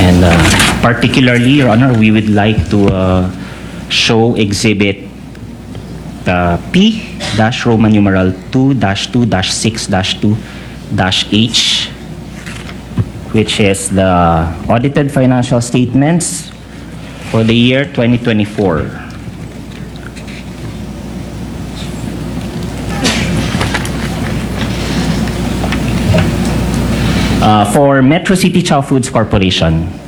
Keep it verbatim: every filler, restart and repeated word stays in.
And uh, particularly, Your Honor, we would like to uh, show exhibit uh, P dash Roman numeral two dash two dash six dash two dash H, which is the audited financial statements for the year twenty twenty-four. Uh, for Metro City Chow Foods Corporation,